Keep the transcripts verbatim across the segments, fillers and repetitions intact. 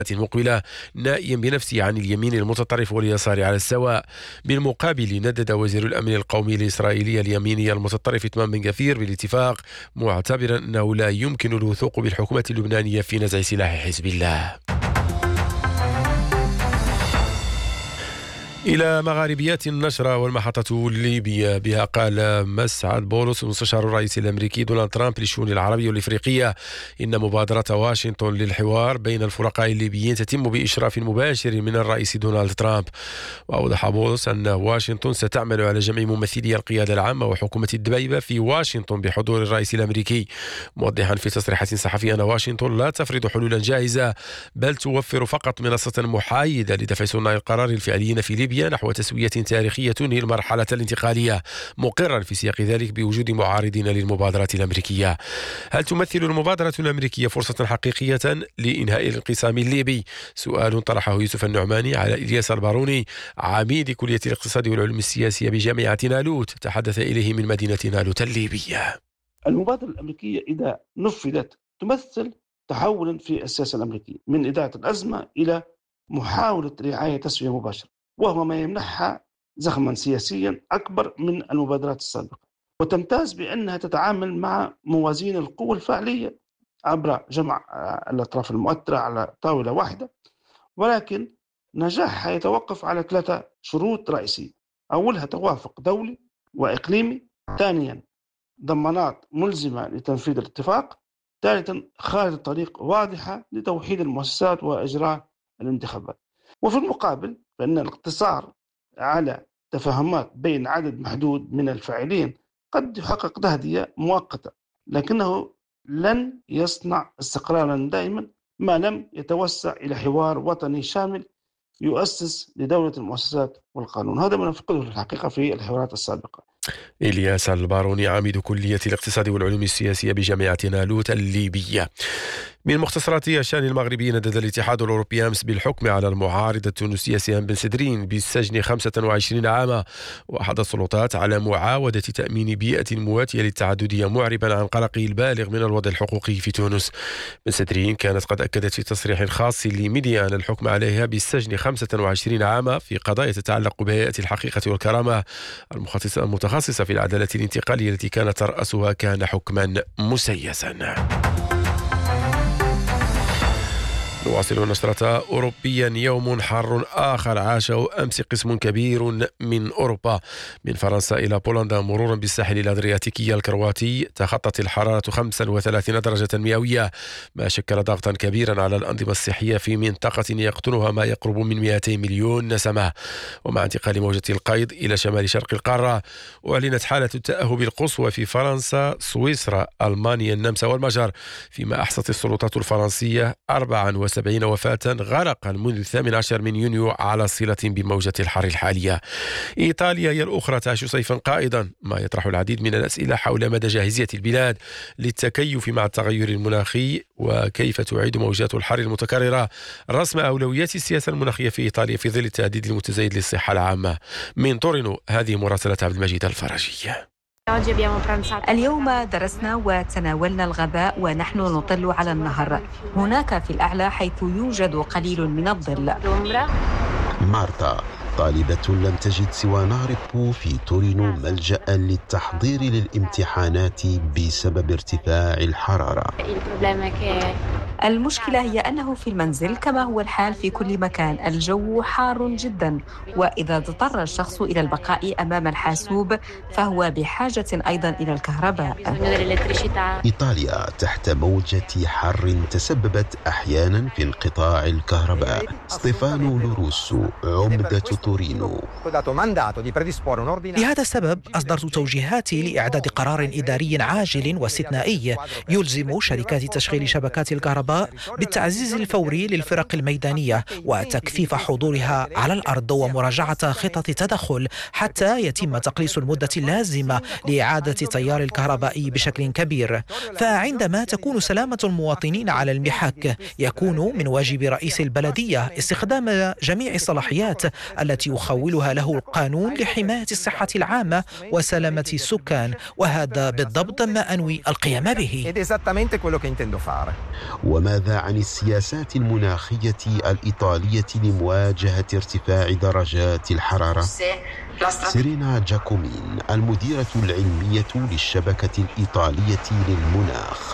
مقبلة، نائيا بنفسه عن اليمين المتطرف واليسار على السواء. بالمقابل ندد وزير الأمن القومي الإسرائيلي اليميني المتطرف إتمام بن غفير بالاتفاق، معتبرا أنه لا يمكن الوثوق بالحكومة اللبنانية في نزع سلاح حزب الله. إلى مغاربيات النشرة والمحطة الليبية بها قال مسعد بولس مستشار الرئيس الأمريكي دونالد ترامب للشؤون العربية والإفريقية إن مبادرة واشنطن للحوار بين الفرقاء الليبيين تتم بإشراف مباشر من الرئيس دونالد ترامب. وأوضح بولس أن واشنطن ستعمل على جمع ممثلي القيادة العامة وحكومة الدبيبة في واشنطن بحضور الرئيس الأمريكي، موضحا في تصريحات صحفية أن واشنطن لا تفرض حلولا جاهزة بل توفر فقط منصة محايدة لدفع صناع القرار الفعليين في ليبيا نحو تسوية تاريخية تنهي المرحلة الانتقالية، مقرا في سياق ذلك بوجود معارضين للمبادرة الأمريكية. هل تمثل المبادرة الأمريكية فرصة حقيقية لإنهاء الانقسام الليبي؟ سؤال طرحه يوسف النعماني على إلياس الباروني عميد كلية الاقتصاد والعلوم السياسية بجامعة نالوت، تحدث إليه من مدينة نالوت الليبية. المبادرة الأمريكية إذا نفذت تمثل تحولا في السياسة الأمريكية من إدارة الأزمة إلى محاولة رعاية تسوية مباشرة، وهو ما يمنحها زخما سياسيا أكبر من المبادرات السابقة، وتمتاز بأنها تتعامل مع موازين القوى الفعلية عبر جمع الأطراف المؤثرة على طاولة واحدة، ولكن نجاحها يتوقف على ثلاثة شروط رئيسية. أولها توافق دولي وإقليمي، ثانيا ضمانات ملزمة لتنفيذ الاتفاق، ثالثا خارطة طريق واضحة لتوحيد المؤسسات وإجراء الانتخابات. وفي المقابل فإن الاقتصار على تفاهمات بين عدد محدود من الفاعلين قد يحقق تهدئة مؤقتة، لكنه لن يصنع استقرارا دائما ما لم يتوسع إلى حوار وطني شامل يؤسس لدولة المؤسسات والقانون. هذا ما نفقده في الحقيقة في الحوارات السابقة. إلياس الباروني عميد كلية الاقتصاد والعلوم السياسية بجامعة نالوت الليبية. من مختصرات الشأن المغربي ندد الاتحاد الأوروبي أمس بالحكم على المعارض التونسي سهام بن سدرين بالسجن خمسة وعشرين عاما، وأحد السلطات على معاودة تأمين بيئة مواتية للتعددية، معربا عن قلقه البالغ من الوضع الحقوقي في تونس. بن سدرين كانت قد أكدت في تصريح خاص لميديا أن الحكم عليها بالسجن خمسة وعشرين عاما في قضايا تتعلق بهيئة الحقيقة والكرامة المتخصصة في العدالة الانتقالية التي كانت ترأسها كان حكما مسيسا. نواصل نشرة أوروبيا. يوم حار آخر عاشه أمس قسم كبير من أوروبا، من فرنسا إلى بولندا مرورا بالساحل الأدرياتيكي الكرواتي، تخطت الحرارة خمسة وثلاثين درجة مئوية، ما شكل ضغطا كبيرا على الأنظمة الصحية في منطقة يقطنها ما يقرب من مئتين مليون نسمة. ومع انتقال موجة القيض إلى شمال شرق القارة، أعلنت حالة التأهب القصوى في فرنسا، سويسرا، ألمانيا، النمسا والمجر، فيما أحصت السلطات الفرنسية أربعة وسبعين وفاة غرقا منذ الثامن عشر من يونيو على صلة بموجة الحر الحالية. إيطاليا هي الأخرى تعيش صيفا قائدا، ما يطرح العديد من الأسئلة حول مدى جاهزية البلاد للتكيف مع التغير المناخي، وكيف تعيد موجات الحر المتكررة رسم أولويات السياسة المناخية في إيطاليا في ظل التهديد المتزايد للصحة العامة. من تورينو هذه مراسلة عبد المجيد الفرجي. اليوم درسنا وتناولنا الغداء ونحن نطل على النهر، هناك في الأعلى حيث يوجد قليل من الظل. مارتا طالبة لم تجد سوى نهر بو في تورينو ملجأ للتحضير للامتحانات بسبب ارتفاع الحرارة. المشكلة هي أنه في المنزل كما هو الحال في كل مكان الجو حار جدا، وإذا اضطر الشخص إلى البقاء أمام الحاسوب فهو بحاجة أيضا إلى الكهرباء. إيطاليا تحت موجة حر تسببت أحيانا في انقطاع الكهرباء. ستيفانو لوروسو عمدة تورينو. لهذا السبب أصدرت توجيهاتي لإعداد قرار إداري عاجل واستثنائي يلزم شركات تشغيل شبكات الكهرباء بالتعزيز الفوري للفرق الميدانية وتكثيف حضورها على الأرض، ومراجعة خطط تدخل حتى يتم تقليص المدة اللازمة لإعادة تيار الكهرباء بشكل كبير. فعندما تكون سلامة المواطنين على المحك، يكون من واجب رئيس البلدية استخدام جميع الصلاحيات التي يخولها له القانون لحماية الصحة العامة وسلامة السكان، وهذا بالضبط ما أنوي القيام به. وماذا عن السياسات المناخية الإيطالية لمواجهة ارتفاع درجات الحرارة؟ سيرينا جاكومين المديرة العلمية للشبكة الإيطالية للمناخ.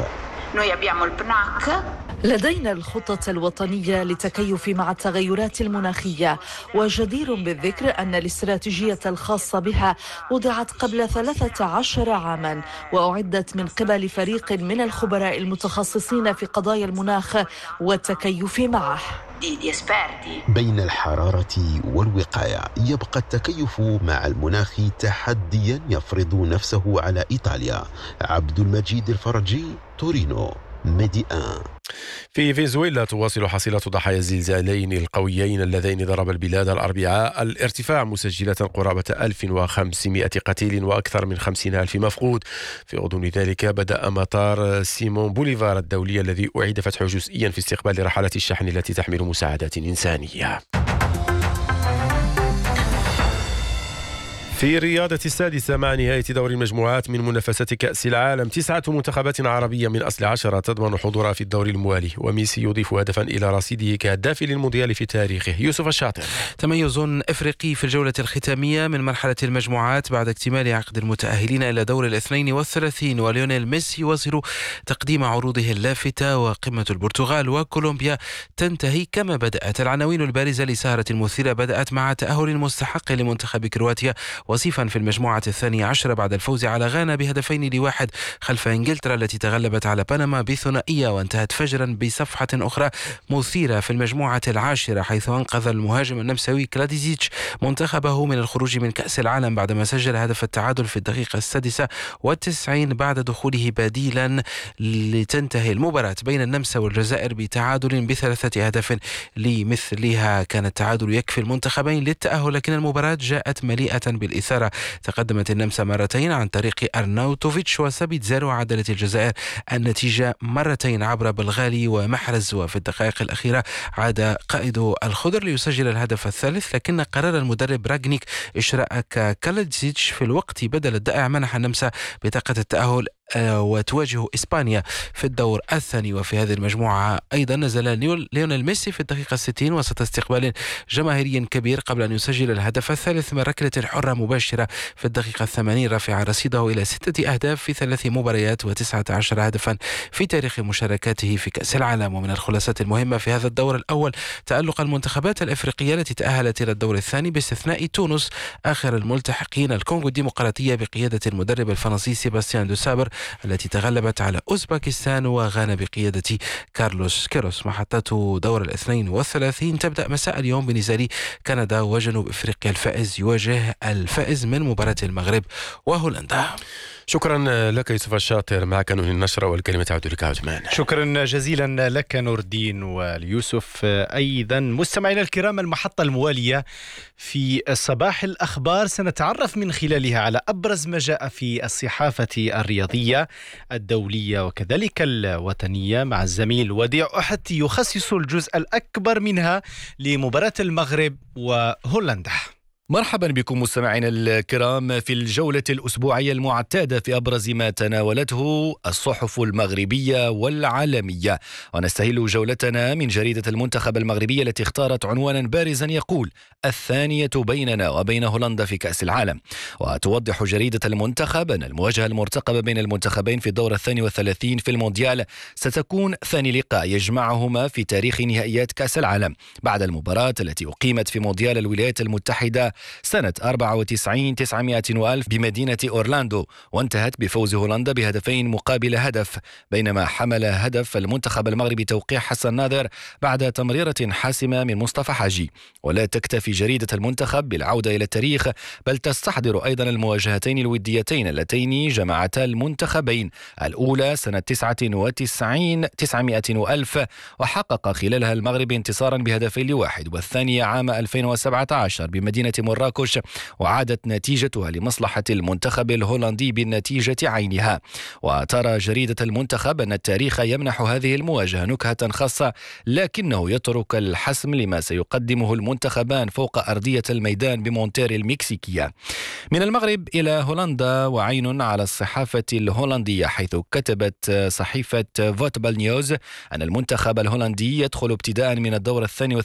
لدينا الخطة الوطنية للتكيف مع التغيرات المناخية، وجدير بالذكر أن الاستراتيجية الخاصة بها وضعت قبل ثلاثة عشر عاما، وأعدت من قبل فريق من الخبراء المتخصصين في قضايا المناخ والتكيف معه. بين الحرارة والوقاية يبقى التكيف مع المناخ تحديا يفرض نفسه على إيطاليا. عبد المجيد الفرجي، تورينو، ميدي آن. في فنزويلا تواصل حصيلة ضحايا الزلزالين القويين اللذين ضرب البلاد الأربعاء الارتفاع، مسجلة قرابة ألف وخمسمائة قتيل وأكثر من خمسين ألف مفقود. في غضون ذلك بدأ مطار سيمون بوليفار الدولي الذي أعيد فتحه جزئيا في استقبال رحلات الشحن التي تحمل مساعدات إنسانية. في رياضة السادسة مع نهاية دور المجموعات من منافسات كأس العالم، تسعة منتخبات عربية من أصل عشرة تضمن حضورها في الدور الموالي، وميسي يضيف هدفا إلى رصيده كهداف للمونديال في تاريخه. يوسف الشاطر. تميز إفريقي في الجولة الختامية من مرحلة المجموعات بعد اكتمال عقد المتأهلين إلى دور الاثنين والثلاثين، وليونيل ميسي يواصل تقديم عروضه اللافتة، وقمة البرتغال وكولومبيا تنتهي كما بدأت. العناوين البارزة لسهرة المثيرة بدأت مع تأهل مستحق لمنتخب كرواتيا وصيفا في المجموعة الثانية عشرة بعد الفوز على غانا بهدفين لواحد خلف إنجلترا التي تغلبت على بنما بثنائية، وانتهت فجرا بصفحة أخرى مثيرة في المجموعة العاشرة حيث أنقذ المهاجم النمساوي كلاديزيتش منتخبه من الخروج من كأس العالم بعدما سجل هدف التعادل في الدقيقة السادسة والتسعين بعد دخوله بديلا، لتنتهي المباراة بين النمسا والجزائر بتعادل بثلاثة أهداف لمثلها. كان التعادل يكفي المنتخبين للتأهل، لكن المباراة جاءت مليئة بالإثارة. تقدمت النمسا مرتين عن طريق أرناوتوفيتش وسابيتزر، وعدلت الجزائر النتيجة مرتين عبر بلغالي ومحرز، وفي الدقائق الأخيرة عاد قائد الخضر ليسجل الهدف الثالث، لكن قرر المدرب راغنيك إشراء كالادزيتش في الوقت بدل الضائع منح النمسا بطاقة التأهل وتواجه إسبانيا في الدور الثاني. وفي هذه المجموعة أيضا نزل ليونيل ميسي في الدقيقة الستين وسط استقبال جماهيري كبير قبل أن يسجل الهدف الثالث من ركلة حرة مباشرة في الدقيقة الثمانين، رافعا رصيده إلى ستة أهداف في ثلاث مباريات وتسعة عشر هدفا في تاريخ مشاركاته في كأس العالم. ومن الخلاصات المهمة في هذا الدور الأول تألق المنتخبات الإفريقية التي تأهلت إلى الدور الثاني باستثناء تونس آخر الملتحقين الكونغو الديمقراطية بقيادة المدرب الفرنسي سيباستيان دو سابر التي تغلبت على أوزبكستان، وغانا بقيادة كارلوس كيروس. محطة دور الاثنين والثلاثين تبدأ مساء اليوم بنزال كندا وجنوب إفريقيا، الفائز يواجه الفائز من مباراة المغرب وهولندا. شكرا لك يوسف الشاطر. معك نهي النشرة والكلمة تعود لك عثمان. شكرا جزيلا لك نور الدين واليوسف. أيضا مستمعينا الكرام، المحطة الموالية في صباح الأخبار سنتعرف من خلالها على أبرز ما جاء في الصحافة الرياضية الدولية وكذلك الوطنية مع الزميل وديع أحد يخصص الجزء الأكبر منها لمباراة المغرب وهولندا. مرحبا بكم مستمعينا الكرام في الجولة الأسبوعية المعتادة في أبرز ما تناولته الصحف المغربية والعالمية، ونستهل جولتنا من جريدة المنتخب المغربية التي اختارت عنوانا بارزا يقول: الثانية بيننا وبين هولندا في كأس العالم. وتوضح جريدة المنتخب أن المواجهة المرتقبة بين المنتخبين في الدور الثاني والثلاثين في المونديال ستكون ثاني لقاء يجمعهما في تاريخ نهائيات كأس العالم بعد المباراة التي أقيمت في مونديال الولايات المتحدة سنة أربعة وتسعين تسعمائة وألف بمدينة أورلاندو، وانتهت بفوز هولندا بهدفين مقابل هدف، بينما حمل هدف المنتخب المغربي توقيع حسن ناظر بعد تمريرة حاسمة من مصطفى حاجي. ولا تكتفي جريدة المنتخب بالعودة إلى التاريخ، بل تستحضر أيضا المواجهتين الوديتين اللتين جمعتا المنتخبين، الأولى سنة تسعة وتسعين تسعمائة وألف وحقق خلالها المغرب انتصارا بهدفين لواحد، والثانية عام ألفين وسبعة عشر بمدينة مراكش، وعادت نتيجتها لمصلحة المنتخب الهولندي بالنتيجة عينها. وترى جريدة المنتخب أن التاريخ يمنح هذه المواجهة نكهة خاصة، لكنه يترك الحسم لما سيقدمه المنتخبان فوق أرضية الميدان بمونتير المكسيكية. من المغرب إلى هولندا، وعين على الصحافة الهولندية، حيث كتبت صحيفة فوتبال نيوز أن المنتخب الهولندي يدخل ابتداء من الدور الثاني